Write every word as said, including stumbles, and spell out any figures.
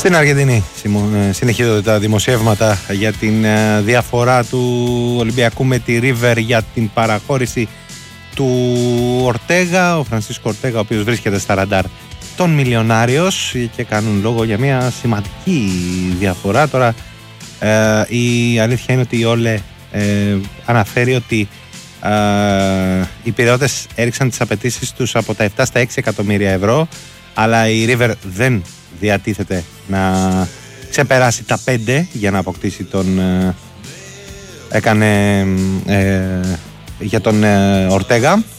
Στην Αργεντινή συνεχίζονται τα δημοσιεύματα για την διαφορά του Ολυμπιακού με τη River για την παραχώρηση του Ορτέγα. Ο Φρανσίσκο Ορτέγα, ο οποίος βρίσκεται στα ραντάρ των Μιλιονάριος, και κάνουν λόγο για μια σημαντική διαφορά. Τώρα ε, η αλήθεια είναι ότι η Όλε ε, αναφέρει ότι ε, οι Πειραιώτες έριξαν τις απαιτήσεις τους από τα επτά στα έξι εκατομμύρια ευρώ, αλλά η River δεν διατίθεται να ξεπεράσει τα πέντε για να αποκτήσει τον ε, έκανε ε, για τον ε, Ορτέγα.